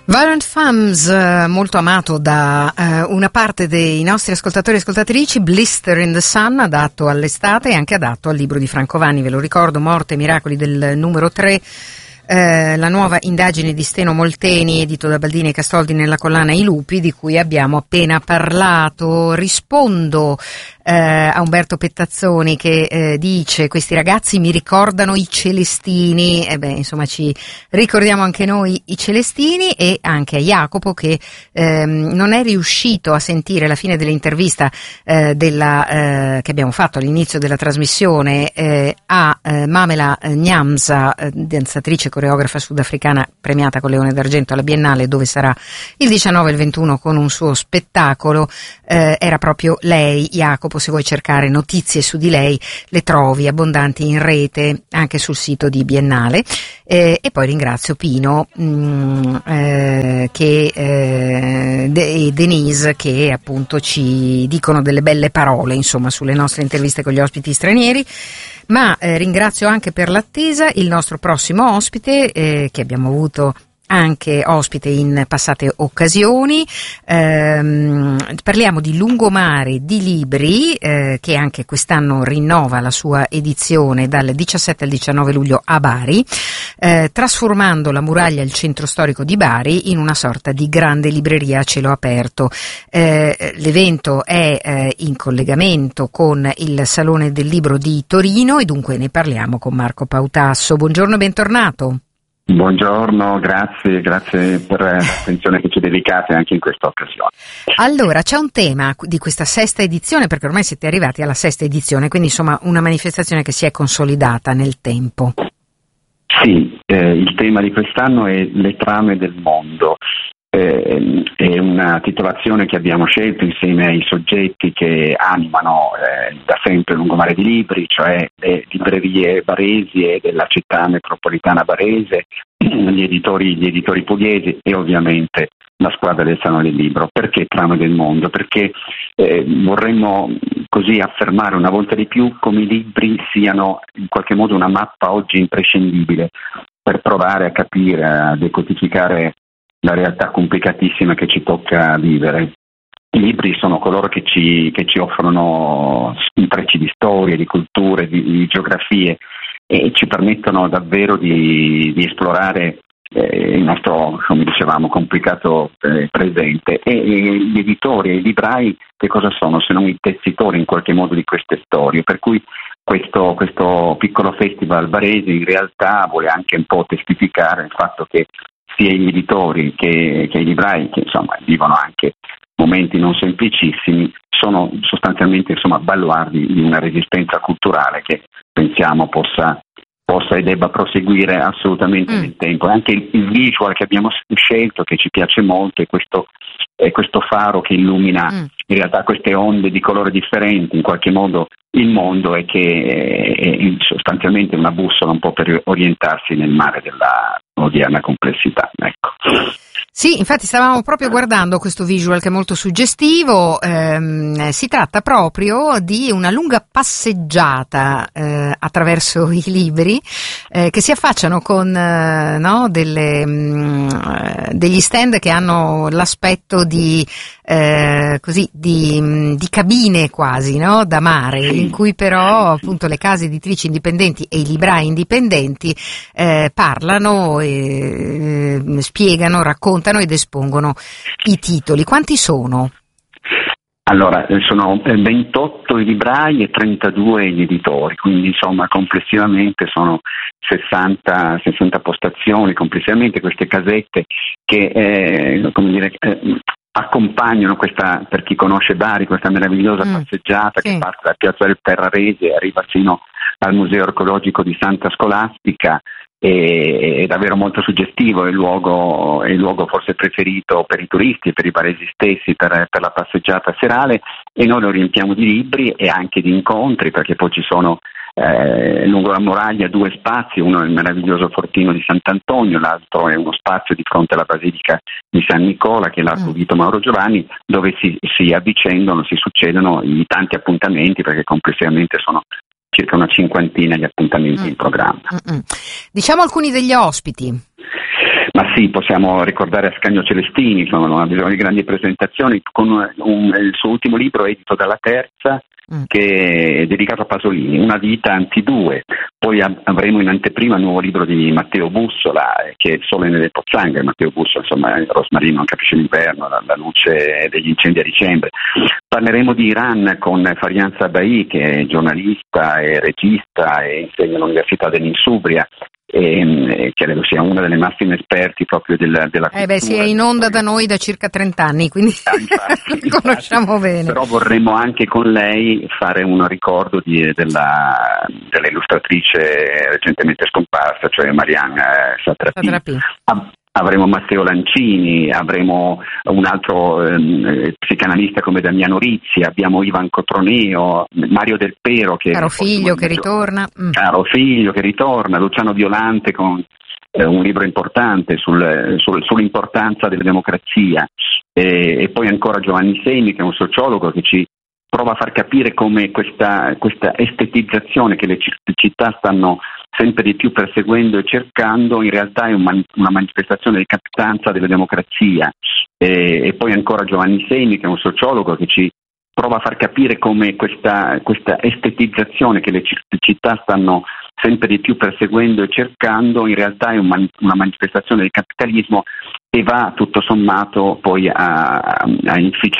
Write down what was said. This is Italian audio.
Violent Femmes, molto amato da una parte dei nostri ascoltatori e ascoltatrici, Blister in the Sun, adatto all'estate e anche adatto al libro di Franco Vanni, ve lo ricordo, Morte e miracoli del numero 3, la nuova indagine di Steno Molteni, edito da Baldini e Castoldi nella collana I lupi, di cui abbiamo appena parlato. Rispondo a Umberto Pettazzoni che dice: questi ragazzi mi ricordano i Celestini. Insomma, ci ricordiamo anche noi i Celestini, e anche a Jacopo che non è riuscito a sentire la fine dell'intervista che abbiamo fatto all'inizio della trasmissione a Mamela Nyamza, danzatrice e coreografa sudafricana premiata con Leone d'Argento alla Biennale, dove sarà il 19 e il 21 con un suo spettacolo. Era proprio lei, Jacopo. Se vuoi cercare notizie su di lei le trovi abbondanti in rete anche sul sito di Biennale, e poi ringrazio Pino e Denise che appunto ci dicono delle belle parole insomma sulle nostre interviste con gli ospiti stranieri, ma ringrazio anche per l'attesa il nostro prossimo ospite che abbiamo avuto anche ospite in passate occasioni. Parliamo di Lungomare di Libri, che anche quest'anno rinnova la sua edizione dal 17 al 19 luglio a Bari, trasformando la muraglia, il centro storico di Bari, in una sorta di grande libreria a cielo aperto. L'evento è in collegamento con il Salone del Libro di Torino e dunque ne parliamo con Marco Pautasso. Buongiorno e bentornato. Buongiorno, grazie per l'attenzione che ci dedicate anche in questa occasione. Allora, c'è un tema di questa sesta edizione, perché ormai siete arrivati alla sesta edizione, quindi insomma una manifestazione che si è consolidata nel tempo. Sì, il tema di quest'anno è Le trame del mondo. È una titolazione che abbiamo scelto insieme ai soggetti che animano da sempre Lungomare di Libri, cioè le librerie baresi e della città metropolitana barese, gli editori pugliesi e ovviamente la squadra del Salone del Libro. Perché trame del mondo? Perché vorremmo così affermare una volta di più come i libri siano in qualche modo una mappa oggi imprescindibile per provare a capire, a decodificare la realtà complicatissima che ci tocca vivere. I libri sono coloro che ci offrono intrecci di storie, di culture, di geografie, e ci permettono davvero di esplorare il nostro, come dicevamo, complicato presente. E gli editori e i librai che cosa sono se non i tessitori in qualche modo di queste storie? Per cui questo piccolo festival barese in realtà vuole anche un po' testificare il fatto che sia gli editori che i librai, che insomma vivono anche momenti non semplicissimi, sono sostanzialmente baluardi di una resistenza culturale che pensiamo possa e debba proseguire assolutamente nel tempo. Anche il visual che abbiamo scelto, che ci piace molto, è questo faro che illumina in realtà queste onde di colore differenti, in qualche modo il mondo, e che è sostanzialmente una bussola un po' per orientarsi nel mare della odierna complessità. Ecco. Sì, infatti stavamo proprio guardando questo visual che è molto suggestivo. Si tratta proprio di una lunga passeggiata attraverso i libri che si affacciano con degli stand che hanno l'aspetto di cabine quasi, no? Da mare, in cui però appunto le case editrici indipendenti e i librai indipendenti parlano, spiegano, raccontano ed espongono i titoli. Quanti sono? Allora, sono 28 i librai e 32 gli editori, quindi insomma complessivamente sono 60 postazioni, complessivamente queste casette che accompagnano questa, per chi conosce Bari, questa meravigliosa passeggiata che parte da Piazza del Ferrarese e arriva fino al Museo Archeologico di Santa Scolastica. È davvero molto suggestivo, è il luogo forse preferito per i turisti e per i baresi stessi per la passeggiata serale, e noi lo riempiamo di libri e anche di incontri, perché poi ci sono lungo la muraglia 2 spazi, uno è il meraviglioso fortino di Sant'Antonio, l'altro è uno spazio di fronte alla Basilica di San Nicola, che è l'Arco Vito Mauro Giovanni, dove si avvicendono, si succedono i tanti appuntamenti, perché complessivamente sono circa una cinquantina di appuntamenti in programma. Diciamo alcuni degli ospiti. Ma sì, possiamo ricordare Ascanio Celestini, non ha bisogno di grandi presentazioni, con il suo ultimo libro edito dalla Terza, che è dedicato a Pasolini, Una vita anzi due. Poi avremo in anteprima il nuovo libro di Matteo Bussola, che è Sole nelle pozzanghere. Matteo Bussola, insomma, Rosmarino non capisce l'inverno, la luce degli incendi a dicembre. Parleremo di Iran con Farian Sabai, che è giornalista e regista e insegna all'Università dell'Insubria, e credo sia una delle massime esperti proprio della cultura. Si è in onda da noi da circa 30 anni, quindi infatti, conosciamo bene. Però vorremmo anche con lei fare un ricordo dell'illustratrice recentemente scomparsa, cioè Marianne Satrapi. Avremo Matteo Lancini, avremo un altro psicanalista come Damiano Rizzi, abbiamo Ivan Cotroneo, Mario Del Pero, Caro figlio che ritorna, Luciano Violante con un libro importante sull'importanza della democrazia, e poi ancora Giovanni Semi, che è un sociologo che ci prova a far capire come questa estetizzazione che le città stanno sempre di più perseguendo e cercando in realtà è una manifestazione di captanza della democrazia, e poi ancora Giovanni Semi, che è un sociologo che ci prova a far capire come questa estetizzazione che le città stanno sempre di più perseguendo e cercando in realtà è una manifestazione del capitalismo, e va tutto sommato poi a inficiare